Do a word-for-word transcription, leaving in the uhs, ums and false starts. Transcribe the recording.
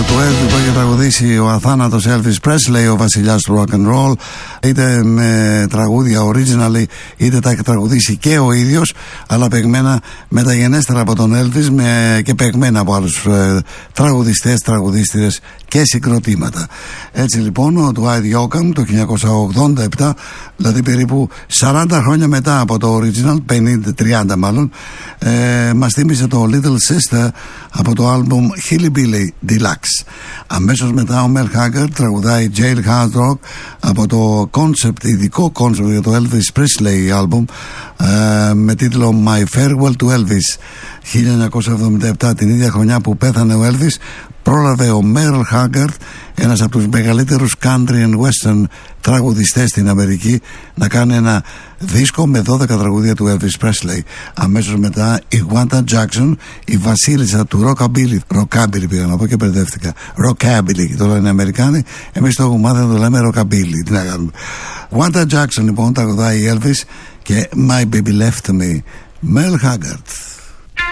του Elvis που έχει τραγουδήσει ο αθάνατος Elvis Presley, ο βασιλιάς του rock and roll, είτε με τραγούδια originally είτε τα έχει τραγουδήσει και ο ίδιος, αλλά παιγμένα μεταγενέστερα από τον Elvis με, και παιγμένα από άλλους ε, τραγουδιστές, τραγουδίστριες και συγκροτήματα. Έτσι λοιπόν ο Dwight Yoakam το χίλια εννιακόσια ογδόντα επτά, δηλαδή περίπου σαράντα χρόνια μετά από το original, πενήντα τριάντα μάλλον, ε, μας θύμισε το Little Sister από το άλμπουμ Hillbilly Deluxe. Αμέσως μετά ο Mel Haggard τραγουδάει Jailhouse Rock από το concept, ειδικό concept για το Elvis Presley άλμπουμ ε, με τίτλο My Farewell to Elvis. χίλια εννιακόσια εβδομήντα επτά, την ίδια χρονιά που πέθανε ο Elvis, πρόλαβε ο Merle Haggard, ένας από τους μεγαλύτερους country and western τραγουδιστές στην Αμερική, να κάνει ένα δίσκο με δώδεκα τραγουδία του Elvis Presley. Αμέσως μετά η Wanda Jackson, η βασίλισσα του rockabilly, rockabilly πήγα να πω και μπερδεύτηκα, rockabilly το λένε οι Αμερικάνοι, εμείς το έχουμε μάθει να το λέμε rockabilly. Τι να κάνουμε. Wanda Jackson λοιπόν τραγουδάει Elvis και My Baby Left Me, Merle Haggard.